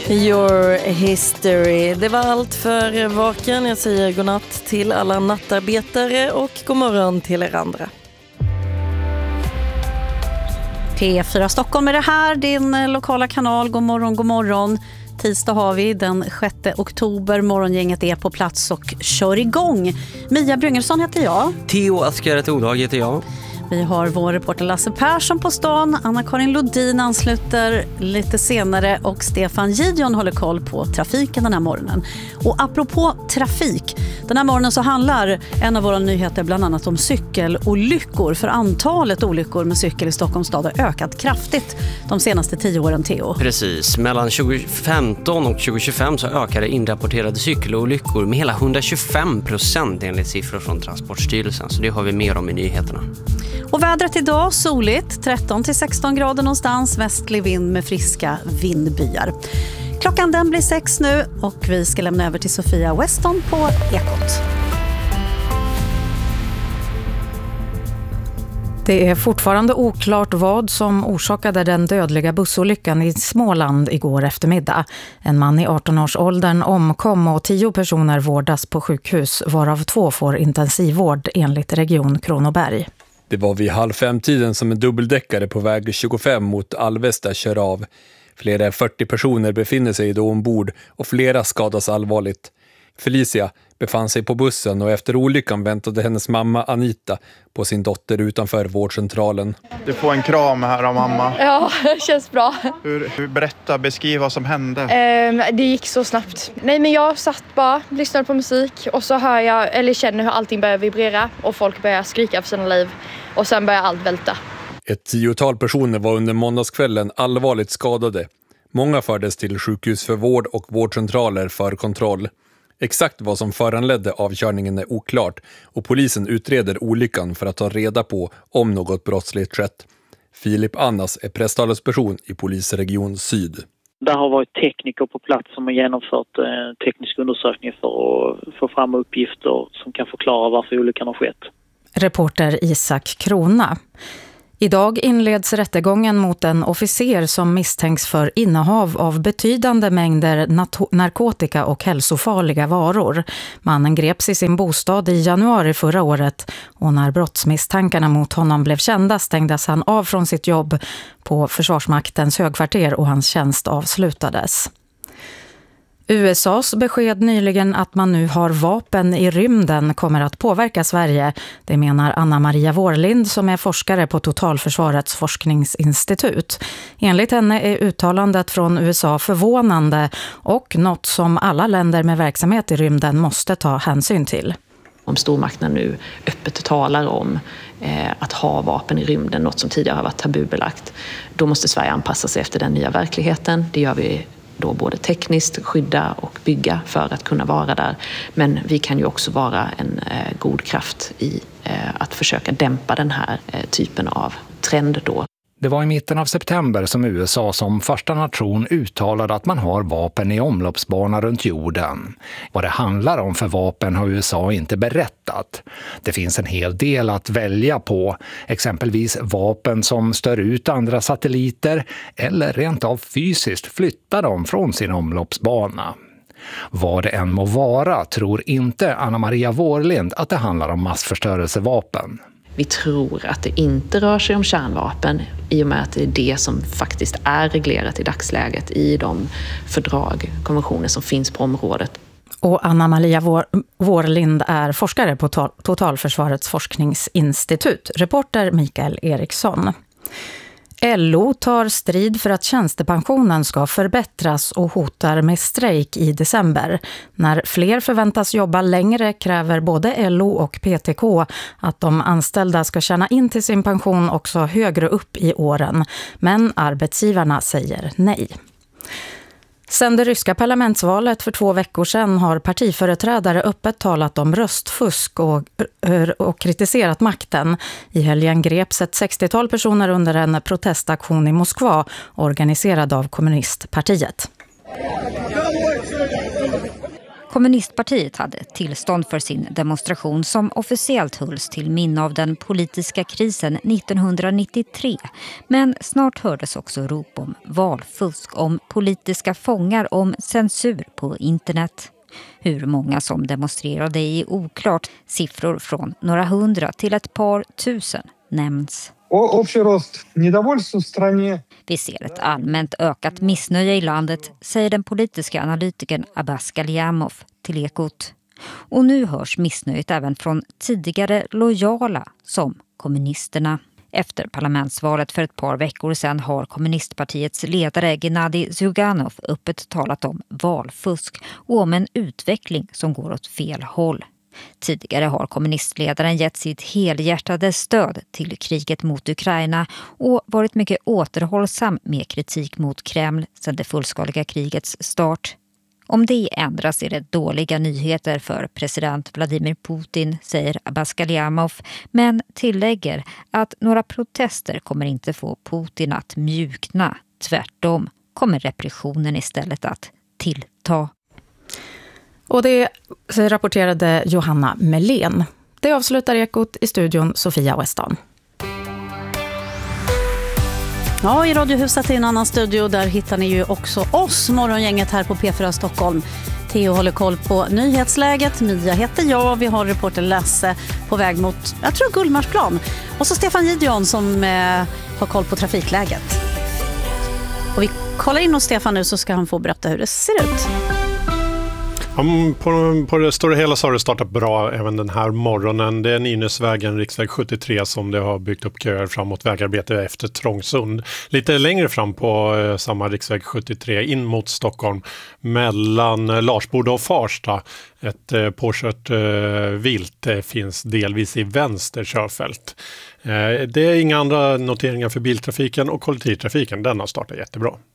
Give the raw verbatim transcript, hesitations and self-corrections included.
Your history. Det var allt för Vaken. Jag säger godnatt till alla nattarbetare och god morgon till er andra. P fyra Stockholm är det här, din lokala kanal. God morgon, god morgon. Tisdag har vi den sjätte oktober. Morgongänget är på plats och kör igång. Mia Bryngelsson heter jag. Theo Askeret Odag heter jag. Vi har vår reporter Lasse Persson på stan. Anna-Karin Lodin ansluter lite senare och Stefan Gideon håller koll på trafiken den här morgonen. Och apropå trafik, den här morgonen så handlar en av våra nyheter bland annat om cykelolyckor. För antalet olyckor med cykel i Stockholms stad har ökat kraftigt de senaste tio åren, Theo. Precis, mellan tjugo femton och tjugo tjugofem så ökade inrapporterade cykelolyckor med hela hundratjugofem procent enligt siffror från Transportstyrelsen. Så det har vi mer om i nyheterna. Och vädret idag soligt, tretton till sexton grader någonstans, västlig vind med friska vindbyar. Klockan den blir sex nu och vi ska lämna över till Sofia Weston på Ekot. Det är fortfarande oklart vad som orsakade den dödliga bussolyckan i Småland igår eftermiddag. En man i arton-årsåldern omkom och tio personer vårdas på sjukhus, varav två får intensivvård enligt Region Kronoberg. Det var vid halv fem-tiden som en dubbeldäckare på väg tjugofem mot Alvesta kör av. Flera fyrtio personer befinner sig då ombord och flera skadas allvarligt. Felicia befann sig på bussen och efter olyckan väntade hennes mamma Anita på sin dotter utanför vårdcentralen. Du får en kram här av mamma. Ja, det känns bra. Hur, hur berätta, beskriv vad som hände. Eh, det gick så snabbt. Nej, men jag satt bara, lyssnade på musik och så hör jag, eller känner hur allting börjar vibrera och folk börjar skrika för sina liv och sen börjar allt välta. Ett tiotal personer var under måndagskvällen allvarligt skadade. Många fördes till sjukhus för vård och vårdcentraler för kontroll. Exakt vad som föranledde avkörningen är oklart och polisen utreder olyckan för att ta reda på om något brottsligt skett. Filip Annas är presstalesperson i polisregion Syd. Där har varit tekniker på plats som har genomfört en teknisk undersökning för att få fram uppgifter som kan förklara varför olyckan har skett. Reporter Isak Krona. Idag inleds rättegången mot en officer som misstänks för innehav av betydande mängder nat- narkotika och hälsofarliga varor. Mannen greps i sin bostad i januari förra året och när brottsmisstankarna mot honom blev kända stängdes han av från sitt jobb på Försvarsmaktens högkvarter och hans tjänst avslutades. U S A:s besked nyligen att man nu har vapen i rymden kommer att påverka Sverige. Det menar Anna-Maria Vårlind som är forskare på Totalförsvarets forskningsinstitut. Enligt henne är uttalandet från U S A förvånande och något som alla länder med verksamhet i rymden måste ta hänsyn till. Om stormakterna nu öppet talar om eh, att ha vapen i rymden, något som tidigare har varit tabubelagt, då måste Sverige anpassa sig efter den nya verkligheten. Det gör vi då både tekniskt skydda och bygga för att kunna vara där. Men vi kan ju också vara en eh, god kraft i eh, att försöka dämpa den här eh, typen av trend då. Det var i mitten av september som U S A som första nation uttalade att man har vapen i omloppsbana runt jorden. Vad det handlar om för vapen har U S A inte berättat. Det finns en hel del att välja på, exempelvis vapen som stör ut andra satelliter eller rent av fysiskt flyttar dem från sin omloppsbana. Vad det än må vara tror inte Anna-Maria Vårlind att det handlar om massförstörelsevapen. Vi tror att det inte rör sig om kärnvapen i och med att det är det som faktiskt är reglerat i dagsläget i de fördrag, konventioner som finns på området. Och Anna-Maria Vår- Vårlind är forskare på to- Totalförsvarets forskningsinstitut. Reporter Mikael Eriksson. L O tar strid för att tjänstepensionen ska förbättras och hotar med strejk i december. När fler förväntas jobba längre kräver både L O och P T K att de anställda ska tjäna in till sin pension också högre upp i åren. Men arbetsgivarna säger nej. Sedan det ryska parlamentsvalet för två veckor sedan har partiföreträdare öppet talat om röstfusk och, och kritiserat makten. I helgen greps ett sextiotal personer under en protestaktion i Moskva organiserad av kommunistpartiet. Kommunistpartiet hade tillstånd för sin demonstration som officiellt hölls till minne av den politiska krisen nittonhundranittiotre. Men snart hördes också rop om valfusk, om politiska fångar, om censur på internet. Hur många som demonstrerade är oklart. Siffror från några hundra till ett par tusen nämns. Vi ser ett allmänt ökat missnöje i landet, säger den politiska analytikern Abbas Galyamov till Ekot. Och nu hörs missnöjet även från tidigare lojala som kommunisterna. Efter parlamentsvalet för ett par veckor sedan har kommunistpartiets ledare Gennadij Zyuganov öppet talat om valfusk och om en utveckling som går åt fel håll. Tidigare har kommunistledaren gett sitt helhjärtade stöd till kriget mot Ukraina och varit mycket återhållsam med kritik mot Kreml sedan det fullskaliga krigets start. Om det ändras är det dåliga nyheter för president Vladimir Putin, säger Abbas Galyamov, men tillägger att några protester kommer inte få Putin att mjukna. Tvärtom kommer repressionen istället att tillta. Och det rapporterade Johanna Melén. Det avslutar Ekot, i studion Sofia Westan. Ja, i Radiohuset i en annan studio, där hittar ni ju också oss, morgongänget här på P fyra Stockholm. Theo håller koll på nyhetsläget, Mia heter jag, vi har reporter Lasse på väg mot, jag tror, Gullmarsplan. Och så Stefan Gideon som eh, har koll på trafikläget. Och vi kollar in hos Stefan nu, så ska han få berätta hur det ser ut. På, på det stora hela så har det startat bra även den här morgonen. Det är Nynäsvägen, riksväg sjuttiotre, som det har byggt upp köer framåt vägarbete efter Trångsund. Lite längre fram på eh, samma riksväg sjuttiotre in mot Stockholm, mellan Larsboda och Farsta. Ett eh, påkört eh, vilt eh, finns delvis i vänster körfält. Eh, det är inga andra noteringar för biltrafiken, och kollektivtrafiken, den har startat jättebra.